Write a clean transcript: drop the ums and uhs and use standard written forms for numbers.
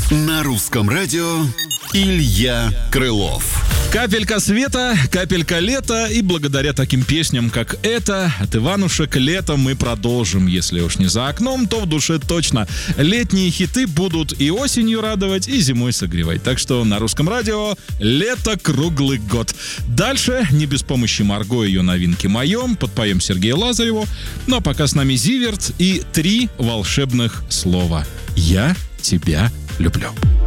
На русском радио Илья Крылов. Капелька света, капелька лета, и благодаря таким песням, как эта, от Иванушек, летом мы продолжим. Если уж не за окном, то в душе точно. Летние хиты будут и осенью радовать, и зимой согревать. Так что на русском радио лето круглый год. Дальше, не без помощи Марго, ее новинки моем, подпоем Сергею Лазареву. Ну а пока с нами Зиверт и 3 волшебных слова. Я тебя люблю.